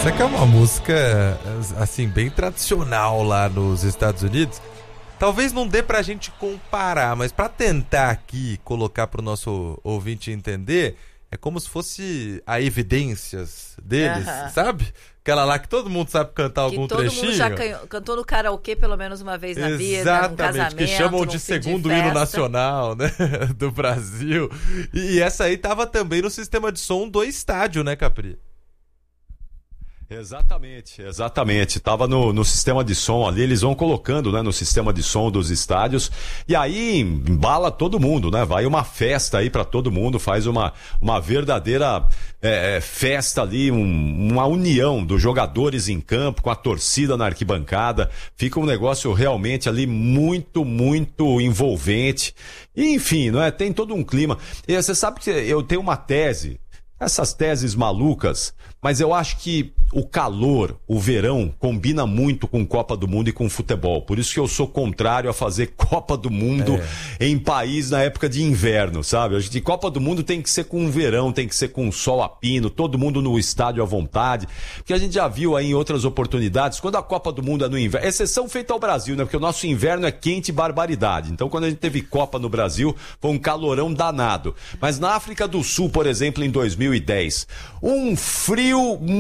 Essa que é uma música, assim, bem tradicional lá nos Estados Unidos. Talvez não dê pra gente comparar, mas pra tentar aqui colocar pro nosso ouvinte entender, é como se fosse a Evidências deles, sabe? Aquela lá que todo mundo sabe cantar algum trechinho. Que todo mundo já cantou no karaokê pelo menos uma vez na vida, num casamento, que chamam de segundo hino nacional, né, do Brasil. E essa aí tava também no sistema de som do estádio, né, Capri? Exatamente. Tava no sistema de som ali, eles vão colocando, né, no sistema de som dos estádios, e aí embala todo mundo, né? Vai uma festa aí pra todo mundo, faz uma verdadeira festa ali, uma união dos jogadores em campo com a torcida na arquibancada. Fica um negócio realmente ali muito, muito envolvente. E, enfim, não é? Tem todo um clima. E você sabe que eu tenho uma tese, essas teses malucas, mas eu acho que o calor, o verão, combina muito com Copa do Mundo e com futebol. Por isso que eu sou contrário a fazer Copa do Mundo em país na época de inverno, sabe? Acho que Copa do Mundo tem que ser com verão, tem que ser com sol a pino, todo mundo no estádio à vontade. Porque a gente já viu aí em outras oportunidades, quando a Copa do Mundo é no inverno, exceção feita ao Brasil, né? Porque o nosso inverno é quente e barbaridade. Então, quando a gente teve Copa no Brasil, foi um calorão danado. Mas na África do Sul, por exemplo, em 2010, um frio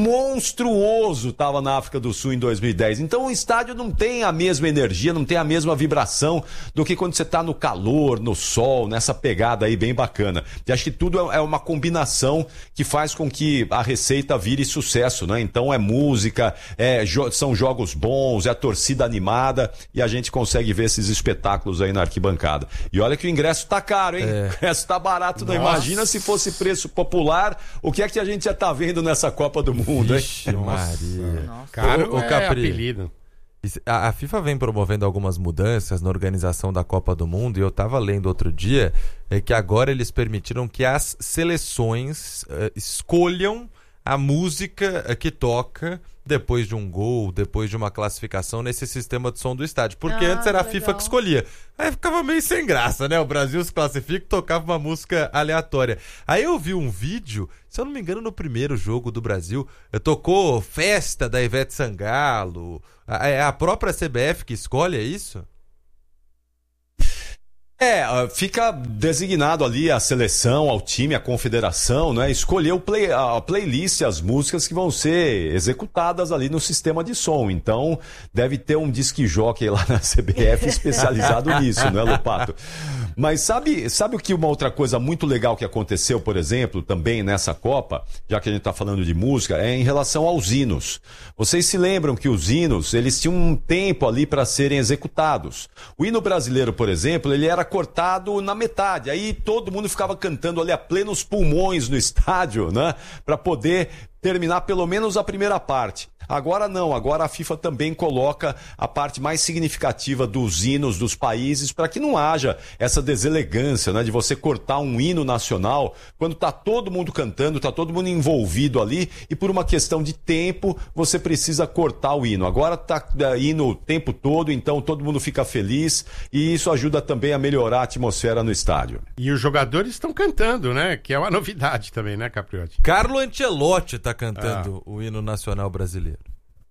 monstruoso estava na África do Sul em 2010. Então o estádio não tem a mesma energia, não tem a mesma vibração do que quando você está no calor, no sol, nessa pegada aí bem bacana. E acho que tudo é uma combinação que faz com que a receita vire sucesso, né? Então é música, são jogos bons, é a torcida animada e a gente consegue ver esses espetáculos aí na arquibancada. E olha que o ingresso tá caro, hein? O ingresso tá barato, não imagina se fosse preço popular, o que é que a gente já tá vendo nessa Copa do Mundo, hein? Vixe, Maria. Caro Ô, Capri, apelido. A FIFA vem promovendo algumas mudanças na organização da Copa do Mundo e eu tava lendo outro dia que agora eles permitiram que as seleções escolham a música que toca depois de um gol, depois de uma classificação nesse sistema de som do estádio. Porque antes era a FIFA que escolhia. Aí ficava meio sem graça, né? O Brasil se classifica e tocava uma música aleatória. Aí eu vi um vídeo, se eu não me engano, no primeiro jogo do Brasil, tocou Festa da Ivete Sangalo. É a própria CBF que escolhe, é isso? Fica designado ali a seleção, ao time, a confederação, né? Escolher a playlist, as músicas que vão ser executadas ali no sistema de som. Então, deve ter um disc jockey lá na CBF especializado nisso, né, Lopato? Mas sabe o que uma outra coisa muito legal que aconteceu, por exemplo, também nessa Copa, já que a gente tá falando de música, é em relação aos hinos. Vocês se lembram que os hinos, eles tinham um tempo ali para serem executados. O hino brasileiro, por exemplo, ele era cortado na metade. Aí todo mundo ficava cantando ali a plenos pulmões no estádio, né? Para poder terminar pelo menos a primeira parte. Agora não, agora a FIFA também coloca a parte mais significativa dos hinos dos países para que não haja essa deselegância, né, de você cortar um hino nacional quando tá todo mundo cantando, tá todo mundo envolvido ali e por uma questão de tempo você precisa cortar o hino. Agora tá hino o tempo todo, então todo mundo fica feliz e isso ajuda também a melhorar a atmosfera no estádio. E os jogadores estão cantando, né? Que é uma novidade também, né, Capriotti? Carlo Ancelotti tá cantando o hino nacional brasileiro.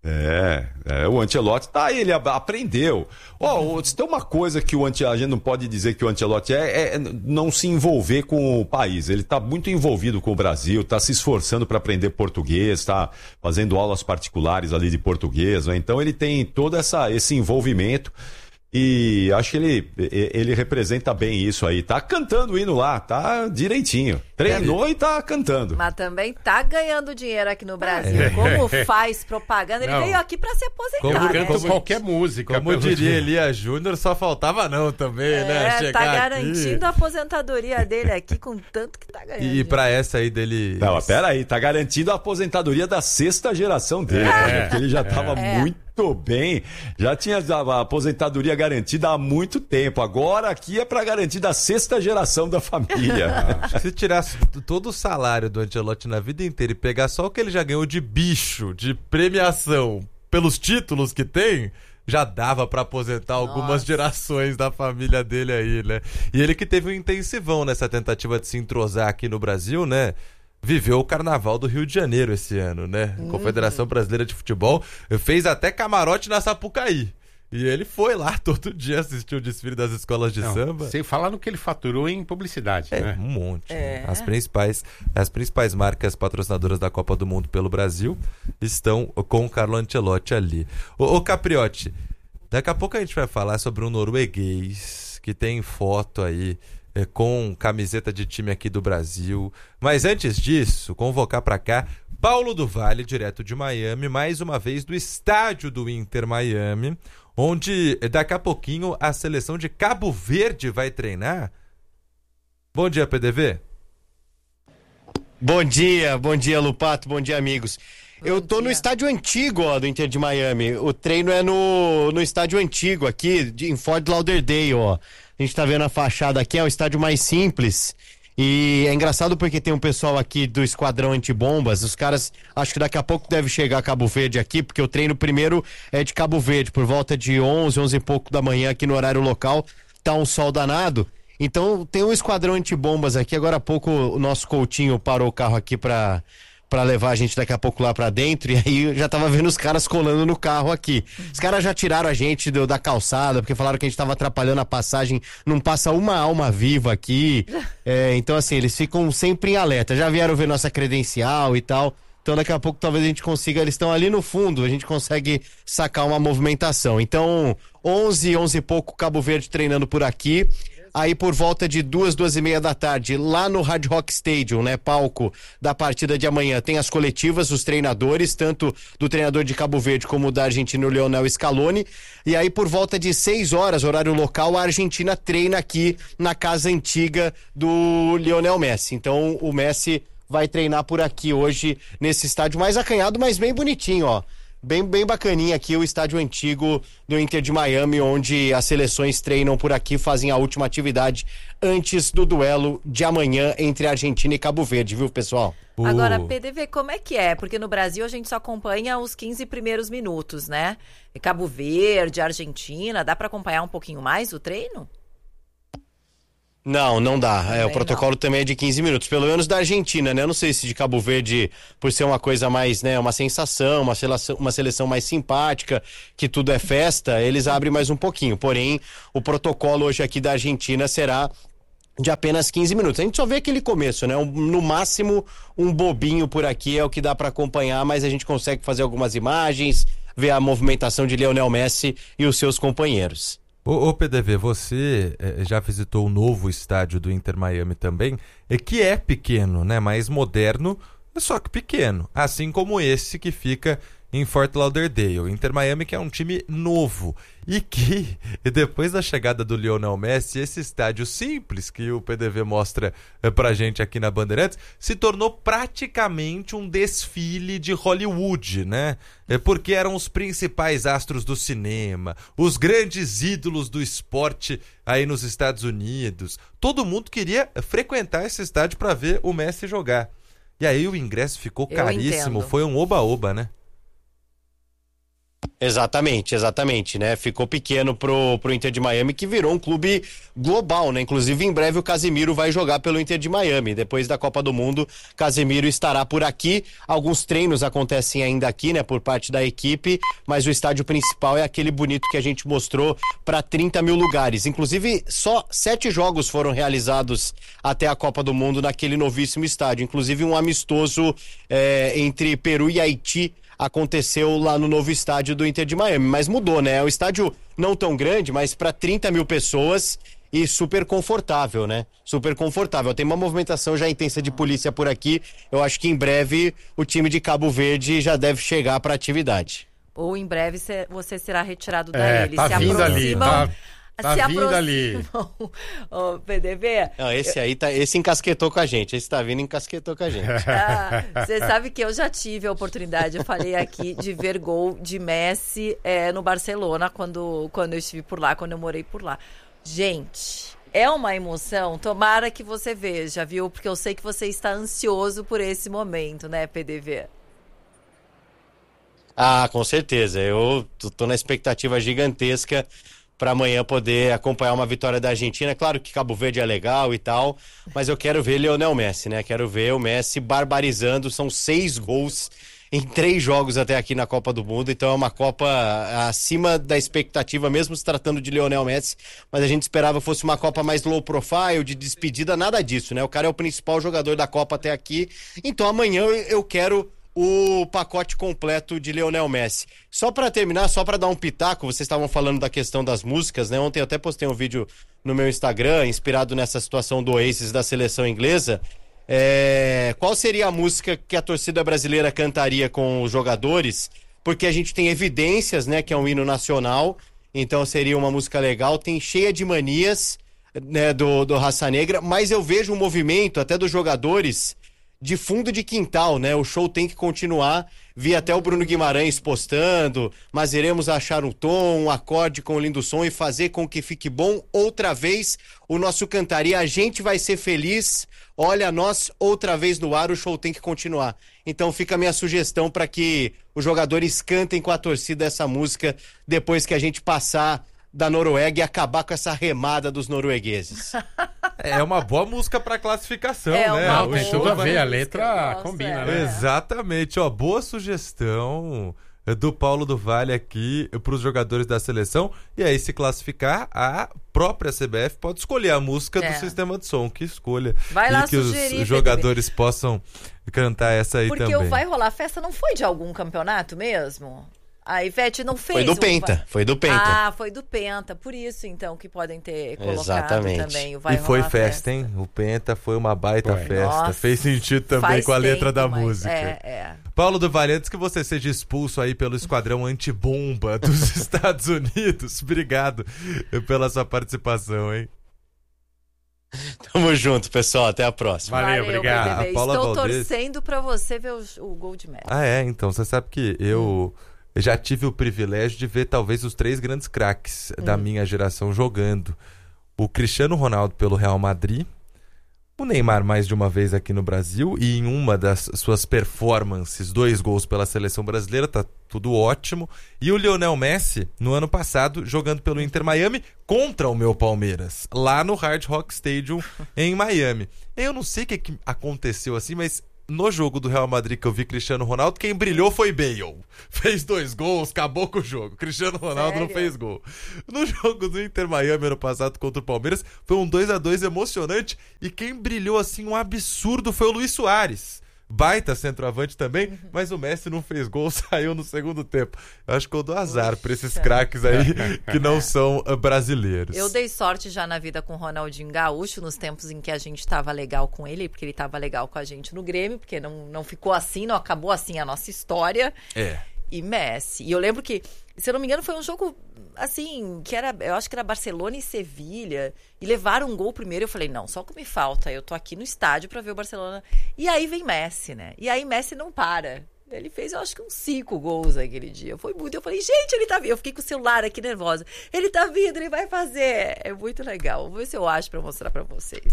O Ancelotti tá aí, ele aprendeu. Se tem uma coisa que a gente não pode dizer que o Ancelotti é não se envolver com o país. Ele tá muito envolvido com o Brasil, tá se esforçando para aprender português, tá fazendo aulas particulares ali de português, né? Então ele tem todo esse envolvimento. E acho que ele representa bem isso aí. Tá cantando o hino lá, tá direitinho. Treinou e tá cantando. Mas também tá ganhando dinheiro aqui no Brasil. Como faz propaganda? Ele veio aqui pra se aposentar. Canta qualquer música. Como diria Elia Júnior, só faltava não também, né? Chegar tá garantindo a aposentadoria dele aqui com tanto que tá ganhando. E pra essa aí dele... Não, peraí, tá garantindo a aposentadoria da 6ª geração dele. Porque ele já tava muito bem, já tinha a aposentadoria garantida há muito tempo. Agora aqui é para garantir da 6ª geração da família. Se tirasse todo o salário do Ancelotti na vida inteira e pegar só o que ele já ganhou de bicho, de premiação, pelos títulos que tem, já dava para aposentar algumas gerações da família dele aí, né? E ele que teve um intensivão nessa tentativa de se entrosar aqui no Brasil, né? viveu o Carnaval do Rio de Janeiro esse ano, né? A Confederação Brasileira de Futebol fez até camarote na Sapucaí. E ele foi lá todo dia assistir o desfile das escolas de samba. Sem falar no que ele faturou em publicidade, né? Um monte. As principais marcas patrocinadoras da Copa do Mundo pelo Brasil estão com o Carlo Ancelotti ali. Ô Capriotti, daqui a pouco a gente vai falar sobre um norueguês que tem foto aí com camiseta de time aqui do Brasil. Mas antes disso, convocar para cá Paulo do Vale, direto de Miami, mais uma vez do estádio do Inter Miami, onde daqui a pouquinho a seleção de Cabo Verde vai treinar. Bom dia, PDV. Bom dia, Lupato, bom dia, amigos. Eu tô no estádio antigo, do Inter de Miami. O treino é no estádio antigo aqui, em Fort Lauderdale, ó. A gente tá vendo a fachada aqui, é um estádio mais simples. E é engraçado porque tem um pessoal aqui do Esquadrão Antibombas, os caras, acho que daqui a pouco deve chegar a Cabo Verde aqui, porque o treino primeiro é de Cabo Verde, por volta de 11 e pouco da manhã aqui no horário local, tá um sol danado. Então tem um Esquadrão Antibombas aqui, agora há pouco o nosso Coutinho parou o carro aqui pra levar a gente daqui a pouco lá pra dentro, e aí eu já tava vendo os caras colando no carro aqui. Os caras já tiraram a gente da calçada, porque falaram que a gente tava atrapalhando a passagem, não passa uma alma viva aqui. Então assim, eles ficam sempre em alerta, já vieram ver nossa credencial e tal, então daqui a pouco talvez a gente consiga, eles estão ali no fundo, a gente consegue sacar uma movimentação. Então 11 e pouco, Cabo Verde treinando por aqui. Aí por volta de 2h30 da tarde, lá no Hard Rock Stadium, né, palco da partida de amanhã, tem as coletivas, os treinadores, tanto do treinador de Cabo Verde como da Argentina, o Lionel Scaloni. E aí por volta de 6 horas, horário local, a Argentina treina aqui na casa antiga do Lionel Messi. Então o Messi vai treinar por aqui hoje, nesse estádio mais acanhado, mas bem bonitinho, ó. Bem bacaninha aqui o estádio antigo do Inter de Miami, onde as seleções treinam por aqui, fazem a última atividade antes do duelo de amanhã entre Argentina e Cabo Verde, viu, pessoal? Agora, PDV, como é que é? Porque no Brasil a gente só acompanha os 15 primeiros minutos, né? Cabo Verde, Argentina, dá para acompanhar um pouquinho mais o treino? Não dá. O protocolo também é de 15 minutos, pelo menos da Argentina, né? Eu não sei se de Cabo Verde, por ser uma coisa mais, né, uma sensação, uma seleção mais simpática, que tudo é festa, eles abrem mais um pouquinho. Porém, o protocolo hoje aqui da Argentina será de apenas 15 minutos. A gente só vê aquele começo, né? No máximo, um bobinho por aqui é o que dá para acompanhar, mas a gente consegue fazer algumas imagens, ver a movimentação de Lionel Messi e os seus companheiros. Ô PDV, você já visitou o novo estádio do Inter Miami também, que é pequeno, né? Mais moderno, só que pequeno. Assim como esse que fica em Fort Lauderdale. O Inter Miami, que é um time novo. E que, depois da chegada do Lionel Messi, esse estádio simples que o PDV mostra pra gente aqui na Bandeirantes, se tornou praticamente um desfile de Hollywood, né? Porque eram os principais astros do cinema, os grandes ídolos do esporte aí nos Estados Unidos. Todo mundo queria frequentar esse estádio para ver o Messi jogar. E aí o ingresso ficou caríssimo, foi um oba-oba, né? Exatamente, né? Ficou pequeno pro Inter de Miami, que virou um clube global, né? Inclusive, em breve o Casemiro vai jogar pelo Inter de Miami. Depois da Copa do Mundo, Casemiro estará por aqui. Alguns treinos acontecem ainda aqui, né? Por parte da equipe, mas o estádio principal é aquele bonito que a gente mostrou para 30 mil lugares. Inclusive, só 7 jogos foram realizados até a Copa do Mundo naquele novíssimo estádio. Inclusive, um amistoso entre Peru e Haiti aconteceu lá no novo estádio do Inter de Miami, mas mudou, né? É um estádio não tão grande, mas para 30 mil pessoas e super confortável, né? Super confortável. Tem uma movimentação já intensa de polícia por aqui. Eu acho que em breve o time de Cabo Verde já deve chegar para atividade. Ou em breve você será retirado daí. Tá vindo ali, Tá vindo ali. O PDV. Não, esse encasquetou com a gente. Esse tá vindo e encasquetou com a gente. Você sabe que eu já tive a oportunidade, eu falei aqui, de ver gol de Messi no Barcelona, quando eu estive por lá, quando eu morei por lá. Gente, é uma emoção. Tomara que você veja, viu? Porque eu sei que você está ansioso por esse momento, né, PDV? Com certeza. Eu tô na expectativa gigantesca para amanhã poder acompanhar uma vitória da Argentina. Claro que Cabo Verde é legal e tal, mas eu quero ver Lionel Messi, né? Quero ver o Messi barbarizando. São 6 gols em 3 jogos até aqui na Copa do Mundo, então é uma Copa acima da expectativa, mesmo se tratando de Lionel Messi, mas a gente esperava que fosse uma Copa mais low profile, de despedida, nada disso, né? O cara é o principal jogador da Copa até aqui, então amanhã eu quero o pacote completo de Lionel Messi. Só para terminar, só para dar um pitaco, vocês estavam falando da questão das músicas, né? Ontem eu até postei um vídeo no meu Instagram, inspirado nessa situação do Oasis da seleção inglesa. Qual seria a música que a torcida brasileira cantaria com os jogadores? Porque a gente tem evidências, né, que é um hino nacional, então seria uma música legal. Tem Cheia de Manias, né, do Raça Negra, mas eu vejo um movimento até dos jogadores de fundo de quintal, né? O show tem que continuar. Vi até o Bruno Guimarães postando, mas iremos achar um tom, um acorde com o lindo som e fazer com que fique bom outra vez o nosso cantaria. A gente vai ser feliz. Olha, nós outra vez no ar, o show tem que continuar. Então fica a minha sugestão para que os jogadores cantem com a torcida essa música depois que a gente passar da Noruega e acabar com essa remada dos noruegueses. É uma boa música pra classificação, né? Não, tem tudo a ver, a letra Nossa, combina, né? Exatamente, ó, boa sugestão do Paulo do Vale aqui pros jogadores da seleção. E aí, se classificar, a própria CBF pode escolher a música do sistema de som, que escolha. Vai lá e que sugerir, os jogadores possam cantar essa aí porque também. o Vai Rolar Festa não foi de algum campeonato mesmo? A Ivete não fez. Foi do Penta, foi do Penta. Ah, foi do Penta. Por isso, então, que podem ter colocado Exatamente. também o Vai E foi Rolar festa, hein? O Penta foi uma baita Foi. festa. Nossa, Fez sentido também faz com a letra tempo, da mas música. Paulo do Vale, antes que você seja expulso aí pelo esquadrão antibomba dos Estados Unidos, obrigado pela sua participação, hein? Tamo junto, pessoal. Até a próxima. Valeu, obrigado. BBB. A Paula Estou Valdez. torcendo pra você ver o gol de Messi. Ah, é? Então, você sabe que eu já tive o privilégio de ver talvez os 3 grandes craques da minha geração jogando. O Cristiano Ronaldo pelo Real Madrid, o Neymar mais de uma vez aqui no Brasil e em uma das suas performances, 2 gols pela seleção brasileira, tá tudo ótimo. E o Lionel Messi, no ano passado, jogando pelo Inter Miami contra o meu Palmeiras, lá no Hard Rock Stadium em Miami. Eu não sei o que aconteceu assim, mas no jogo do Real Madrid que eu vi Cristiano Ronaldo, quem brilhou foi Bale. Fez 2 gols, acabou com o jogo. Cristiano Ronaldo não fez gol. No jogo do Inter Miami ano passado contra o Palmeiras, foi um 2-2 emocionante e quem brilhou assim um absurdo foi o Luis Soares. Baita centroavante também, mas o Messi não fez gol, saiu no segundo tempo. Eu acho que eu dou azar pra esses craques aí que não são brasileiros. Eu dei sorte já na vida com o Ronaldinho Gaúcho, nos tempos em que a gente tava legal com ele, porque ele tava legal com a gente no Grêmio, porque não ficou assim, não acabou assim a nossa história. E Messi. E eu lembro que, se eu não me engano, foi um jogo, assim, que era, eu acho que era Barcelona e Sevilha, e levaram um gol primeiro. Eu falei, não, só o que me falta, eu tô aqui no estádio pra ver o Barcelona. E aí vem Messi, né? E aí Messi não para. Ele fez, eu acho que uns 5 gols aquele dia. Foi muito. Eu falei, gente, ele tá vindo. Eu fiquei com o celular aqui nervosa. Ele tá vindo, ele vai fazer. É muito legal. Vou ver se eu acho pra mostrar pra vocês.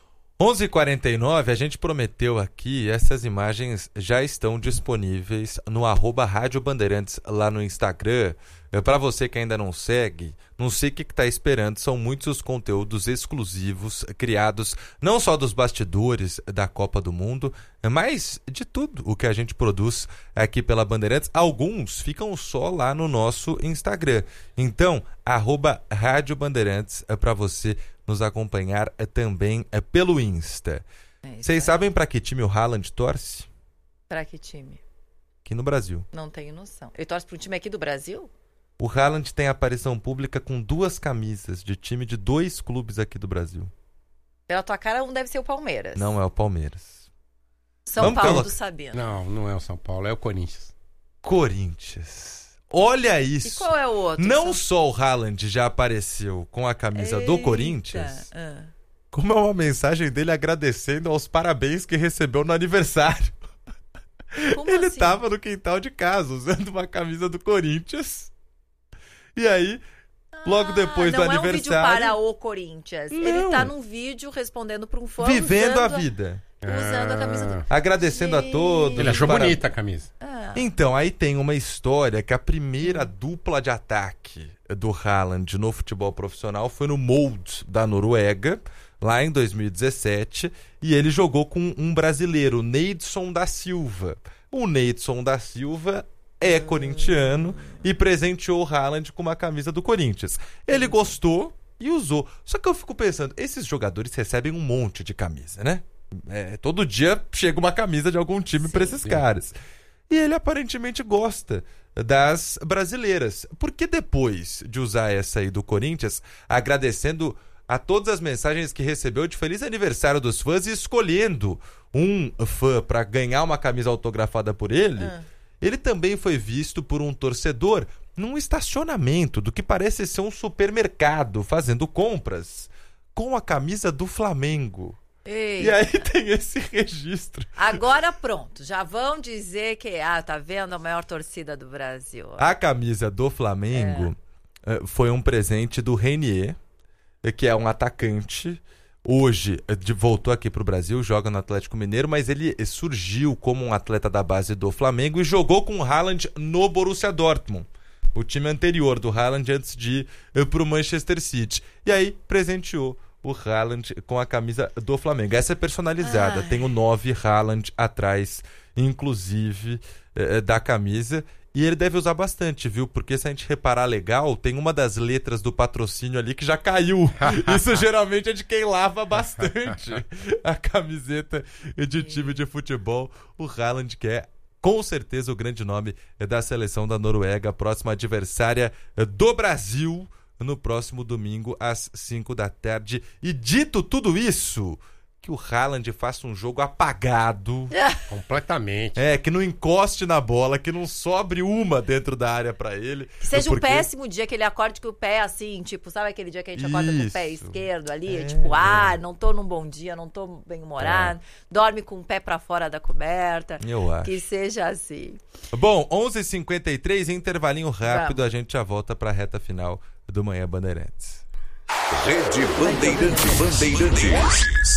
11h49, a gente prometeu aqui, essas imagens já estão disponíveis no @Rádio Bandeirantes lá no Instagram. Para você que ainda não segue, não sei o que está esperando, são muitos os conteúdos exclusivos criados não só dos bastidores da Copa do Mundo, mas de tudo o que a gente produz aqui pela Bandeirantes. Alguns ficam só lá no nosso Instagram. Então, @Rádio Bandeirantes para você nos acompanhar também pelo Insta. Vocês sabem para que time o Haaland torce? Para que time? Aqui no Brasil. Não tenho noção. Ele torce para um time aqui do Brasil? O Haaland tem aparição pública com 2 camisas de time de 2 clubes aqui do Brasil. Pela tua cara, um deve ser o Palmeiras. Não é o Palmeiras. São Paulo do Sabino. Não é o São Paulo, é o Corinthians. Corinthians. Olha isso. E qual é o outro? Não só o Haaland já apareceu com a camisa do Corinthians, como é uma mensagem dele agradecendo aos parabéns que recebeu no aniversário. Como Ele assim? tava no quintal de casa usando uma camisa do Corinthians. E aí, logo depois do aniversário... Não é um vídeo para o Corinthians. Não. Ele tá num vídeo respondendo para um fã. Vivendo usando a vida. Usando a camisa do... Agradecendo a todos. Ele achou bonita a camisa. Então, aí tem uma história que a primeira dupla de ataque do Haaland no futebol profissional foi no Molde da Noruega, lá em 2017, e ele jogou com um brasileiro, Neidson da Silva. O Neidson da Silva é corintiano e presenteou o Haaland com uma camisa do Corinthians. Ele gostou e usou. Só que eu fico pensando, esses jogadores recebem um monte de camisa, né? Todo dia chega uma camisa de algum time para esses caras. E ele aparentemente gosta das brasileiras. Porque depois de usar essa aí do Corinthians, agradecendo a todas as mensagens que recebeu de feliz aniversário dos fãs e escolhendo um fã para ganhar uma camisa autografada por ele, ele também foi visto por um torcedor num estacionamento do que parece ser um supermercado, fazendo compras, com a camisa do Flamengo. Ei. E aí tem esse registro. Agora pronto, já vão dizer que, tá vendo, a maior torcida do Brasil. A camisa do Flamengo foi um presente do Renier, que é um atacante. Hoje voltou aqui pro Brasil, joga no Atlético Mineiro, mas ele surgiu como um atleta da base do Flamengo e jogou com o Haaland no Borussia Dortmund, o time anterior do Haaland antes de ir pro Manchester City. E aí presenteou o Haaland com a camisa do Flamengo. Essa é personalizada, tem o 9 Haaland atrás, inclusive, da camisa. E ele deve usar bastante, viu? Porque se a gente reparar legal, tem uma das letras do patrocínio ali que já caiu. Isso geralmente é de quem lava bastante a camiseta de time de futebol. O Haaland, que é com certeza o grande nome da seleção da Noruega, próxima adversária do Brasil, no próximo domingo, às 5 da tarde. E dito tudo isso, que o Haaland faça um jogo apagado. Completamente. Que não encoste na bola, que não sobre uma dentro da área pra ele. Que seja um péssimo dia, que ele acorde com o pé assim, tipo, sabe aquele dia que a gente acorda com o pé esquerdo ali? Não tô num bom dia, não tô bem-humorado. Dorme com o pé pra fora da coberta. Eu acho. Que seja assim. Bom, 11h53, intervalinho rápido, a gente já volta pra reta final do Manhã Bandeirantes. Rede Bandeirantes.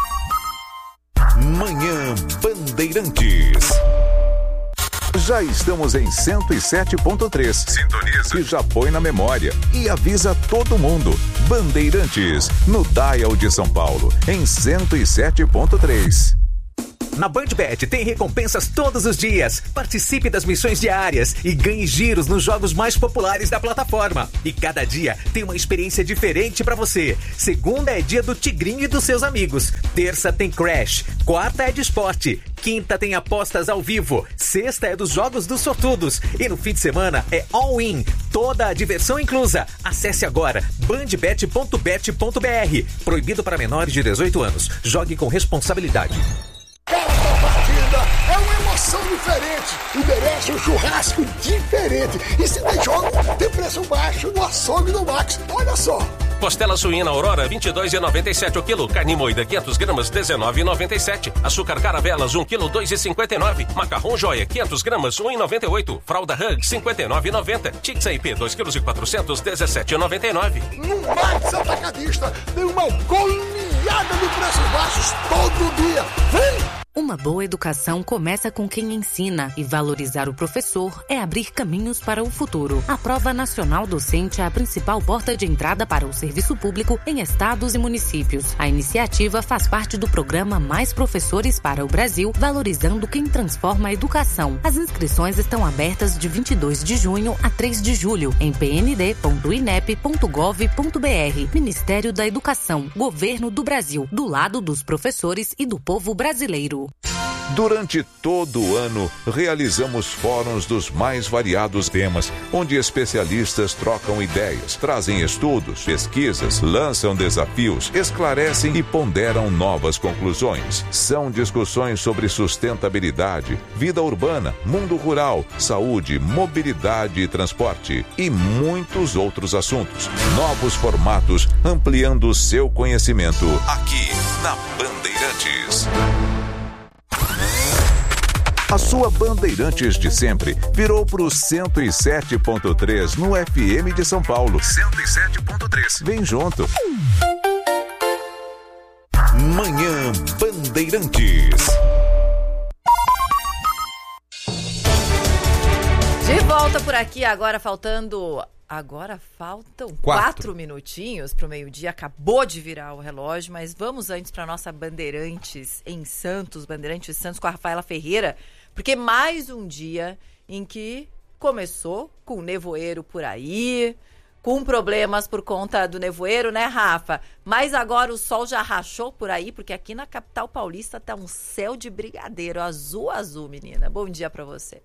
Manhã Bandeirantes. Já estamos em 107.3. Sintoniza. E já põe na memória. E avisa todo mundo. Bandeirantes, no Dial de São Paulo, em 107.3. Na BandBet tem recompensas todos os dias. Participe das missões diárias e ganhe giros nos jogos mais populares da plataforma. E cada dia tem uma experiência diferente pra você. Segunda é dia do Tigrinho e dos seus amigos. Terça tem Crash. Quarta é de esporte. Quinta tem apostas ao vivo. Sexta é dos jogos dos sortudos. E no fim de semana é all-in. Toda a diversão inclusa. Acesse agora bandbet.bet.br. Proibido para menores de 18 anos. Jogue com responsabilidade. Cada partida é uma emoção diferente e merece um churrasco diferente. E se tem jogo, tem preço baixo no açougue do Max. Olha só. Costela suína Aurora, 22,97 o quilo. Carne moída, 500 gramas, 19,97. Açúcar Caravelas, 1 quilo, 2,59. Macarrão Joia, 500 gramas, 1,98. Fralda Hug, 59,90. Tix IP, 2 quilos e 400, 17,99. No Max Atacadista tem uma goleada de preços baixos todo dia. Vem! Uma boa educação começa com quem ensina, e valorizar o professor é abrir caminhos para o futuro. A Prova Nacional Docente é a principal porta de entrada para o serviço público em estados e municípios. A iniciativa faz parte do programa Mais Professores para o Brasil, valorizando quem transforma a educação. As inscrições estão abertas de 22 de junho a 3 de julho em pnd.inep.gov.br. Ministério da Educação, Governo do Brasil, do lado dos professores e do povo brasileiro. Durante todo o ano, realizamos fóruns dos mais variados temas, onde especialistas trocam ideias, trazem estudos, pesquisas, lançam desafios, esclarecem e ponderam novas conclusões. São discussões sobre sustentabilidade, vida urbana, mundo rural, saúde, mobilidade e transporte e muitos outros assuntos. Novos formatos, ampliando o seu conhecimento aqui na Bandeirantes. A sua Bandeirantes de sempre virou para o 107.3 no FM de São Paulo. 107.3. Vem junto. Manhã Bandeirantes. De volta por aqui, agora faltam 4 minutinhos para o meio-dia. Acabou de virar o relógio, mas vamos antes para nossa Bandeirantes em Santos, Bandeirantes Santos com a Rafaela Ferreira, porque mais um dia em que começou com nevoeiro por aí, com problemas por conta do nevoeiro, né, Rafa? Mas agora o sol já rachou por aí, porque aqui na capital paulista tá um céu de brigadeiro, azul, menina. Bom dia para você.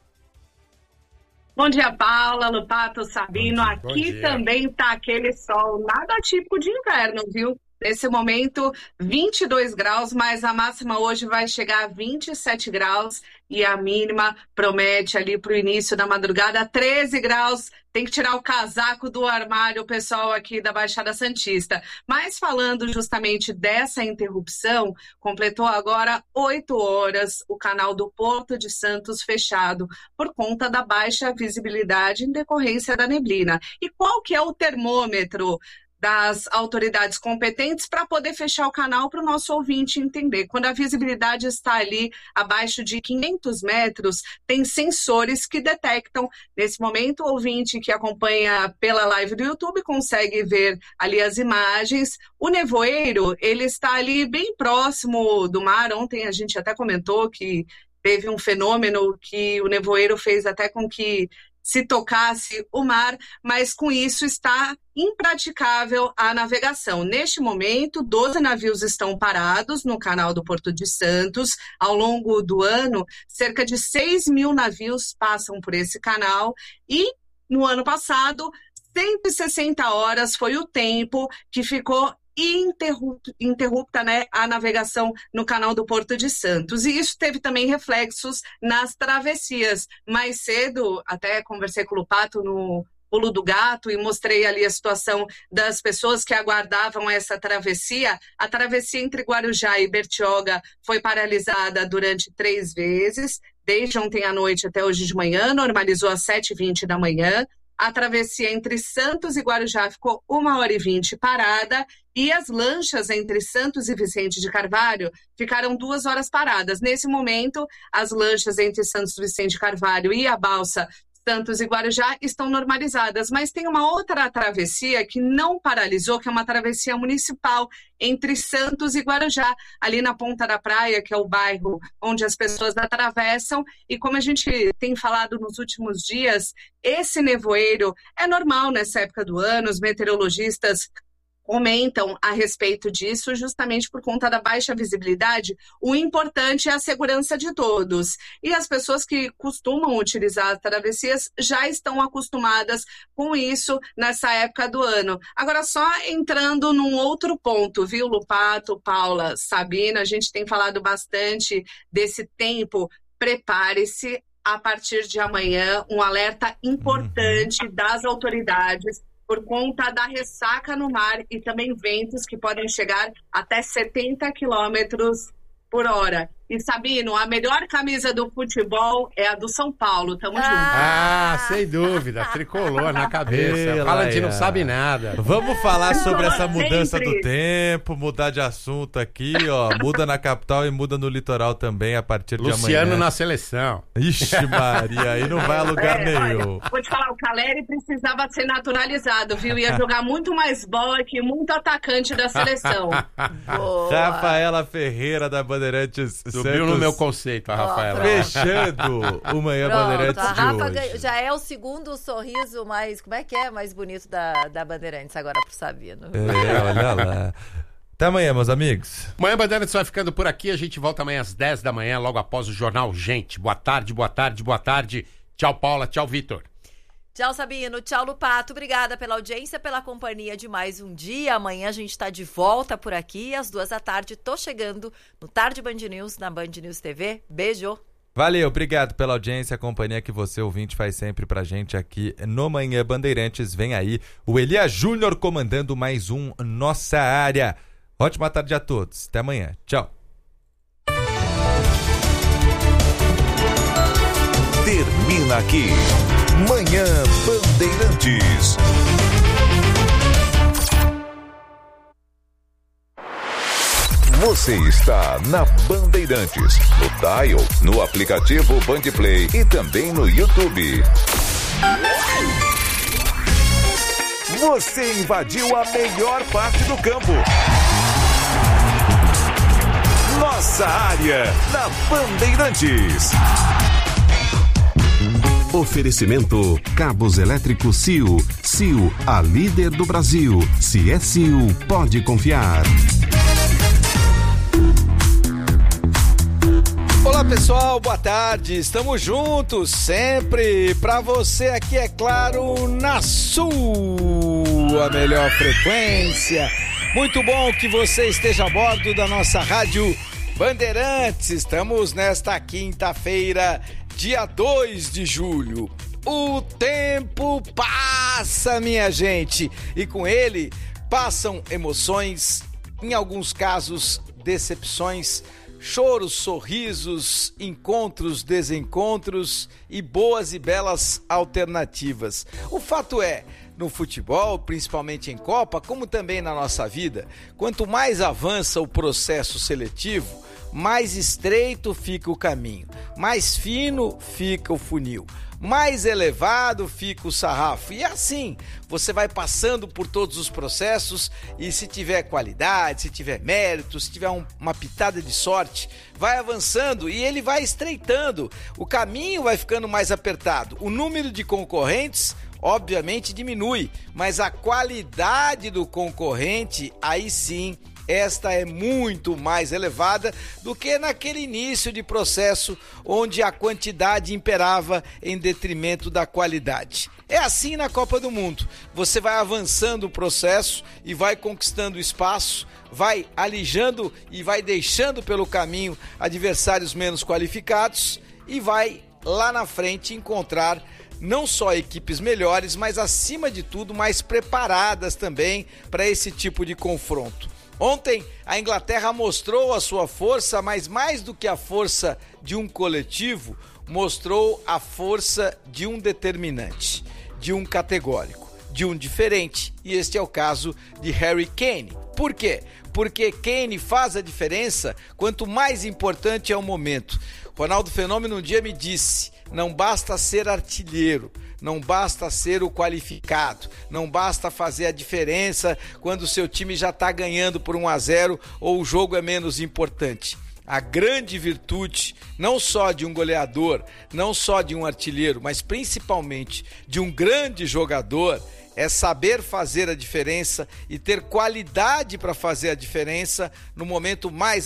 Bom dia, Paula, Lupato, Sabino. Aqui também tá aquele sol, nada típico de inverno, viu? Nesse momento, 22 graus, mas a máxima hoje vai chegar a 27 graus e a mínima promete ali para o início da madrugada 13 graus. Tem que tirar o casaco do armário, o pessoal aqui da Baixada Santista. Mas falando justamente dessa interrupção, completou agora 8 horas o canal do Porto de Santos fechado por conta da baixa visibilidade em decorrência da neblina. E qual que é o termômetro das autoridades competentes para poder fechar o canal para o nosso ouvinte entender? Quando a visibilidade está ali abaixo de 500 metros, tem sensores que detectam. Nesse momento, o ouvinte que acompanha pela live do YouTube consegue ver ali as imagens. O nevoeiro, ele está ali bem próximo do mar. Ontem a gente até comentou que teve um fenômeno que o nevoeiro fez até com que se tocasse o mar, mas com isso está impraticável a navegação. Neste momento, 12 navios estão parados no canal do Porto de Santos. Ao longo do ano, cerca de 6 mil navios passam por esse canal e, no ano passado, 160 horas foi o tempo que ficou interrupta, né, a navegação no canal do Porto de Santos. E isso teve também reflexos nas travessias. Mais cedo, até conversei com o Lupato no Pulo do Gato e mostrei ali a situação das pessoas que aguardavam essa travessia. A travessia entre Guarujá e Bertioga foi paralisada durante 3 vezes, desde ontem à noite até hoje de manhã, normalizou às 7h20 da manhã. A travessia entre Santos e Guarujá ficou 1h20 parada e as lanchas entre Santos e Vicente de Carvalho ficaram 2 horas paradas. Nesse momento, as lanchas entre Santos e Vicente de Carvalho e a balsa Santos e Guarujá estão normalizadas, mas tem uma outra travessia que não paralisou, que é uma travessia municipal entre Santos e Guarujá, ali na Ponta da Praia, que é o bairro onde as pessoas atravessam. E como a gente tem falado nos últimos dias, esse nevoeiro é normal nessa época do ano, os meteorologistas comentam a respeito disso, justamente por conta da baixa visibilidade. O importante é a segurança de todos. E as pessoas que costumam utilizar as travessias já estão acostumadas com isso nessa época do ano. Agora, só entrando num outro ponto, viu, Lupato, Paula, Sabina, a gente tem falado bastante desse tempo. Prepare-se, a partir de amanhã, um alerta importante das autoridades por conta da ressaca no mar e também ventos que podem chegar até 70 quilômetros por hora. E Sabino, a melhor camisa do futebol é a do São Paulo. Tamo junto. Ah, sem dúvida. Tricolor na cabeça. Fala de não sabe nada. Vamos falar sobre essa mudança do tempo, mudar de assunto aqui, ó. Muda na capital e muda no litoral também a partir de amanhã. Luciano na seleção. Ixi, Maria, aí não vai a lugar nenhum. Olha, vou te falar, o Caleri precisava ser naturalizado, viu? Ia jogar muito mais bola que muito atacante da seleção. Rafaela Ferreira, da Bandeirantes Subiu no meu conceito, a Rafaela. Fechando o Manhã Bandeirantes a Rafa de hoje. Já é o segundo sorriso mais, como é que é? Mais bonito da Bandeirantes agora pro Sabino. Olha lá. Até amanhã, meus amigos. Manhã Bandeirantes vai ficando por aqui. A gente volta amanhã às 10 da manhã, logo após o Jornal Gente. Boa tarde, boa tarde, boa tarde. Tchau, Paula. Tchau, Vitor. Tchau, Sabino. Tchau, Lupato. Obrigada pela audiência, pela companhia de mais um dia. Amanhã a gente está de volta por aqui. Às 14h tô chegando no Tarde Band News, na Band News TV. Beijo. Valeu, obrigado pela audiência, a companhia que você, ouvinte, faz sempre pra gente aqui no Manhã Bandeirantes. Vem aí o Elias Júnior comandando mais um Nossa Área. Ótima tarde a todos. Até amanhã. Tchau. Termina aqui Manhã Bandeirantes. Você está na Bandeirantes, no dial, no aplicativo Bandplay e também no YouTube. Você invadiu a melhor parte do campo. Nossa área na Bandeirantes. Oferecimento Cabos Elétricos Sil. Sil, a líder do Brasil. Se é Sil, pode confiar. Olá pessoal, boa tarde, estamos juntos sempre pra você aqui, é claro, na sua melhor frequência. Muito bom que você esteja a bordo da nossa rádio Bandeirantes. Estamos nesta quinta-feira, dia 2 de julho. O tempo passa, minha gente, e com ele passam emoções, em alguns casos decepções, choros, sorrisos, encontros, desencontros e boas e belas alternativas. O fato é, no futebol, principalmente em Copa, como também na nossa vida, quanto mais avança o processo seletivo, mais estreito fica o caminho, mais fino fica o funil, mais elevado fica o sarrafo. E assim, você vai passando por todos os processos e se tiver qualidade, se tiver mérito, se tiver uma pitada de sorte, vai avançando e ele vai estreitando. O caminho vai ficando mais apertado. O número de concorrentes, obviamente, diminui, mas a qualidade do concorrente, aí sim, esta é muito mais elevada do que naquele início de processo onde a quantidade imperava em detrimento da qualidade. É assim na Copa do Mundo. Você vai avançando o processo e vai conquistando espaço, vai alijando e vai deixando pelo caminho adversários menos qualificados e vai lá na frente encontrar não só equipes melhores, mas acima de tudo mais preparadas também para esse tipo de confronto. Ontem, a Inglaterra mostrou a sua força, mas mais do que a força de um coletivo, mostrou a força de um determinante, de um categórico, de um diferente. E este é o caso de Harry Kane. Por quê? Porque Kane faz a diferença quanto mais importante é o momento. Ronaldo Fenômeno um dia me disse: não basta ser artilheiro, não basta ser o qualificado, não basta fazer a diferença quando o seu time já está ganhando por 1-0 ou o jogo é menos importante. A grande virtude, não só de um goleador, não só de um artilheiro, mas principalmente de um grande jogador, é saber fazer a diferença e ter qualidade para fazer a diferença no momento mais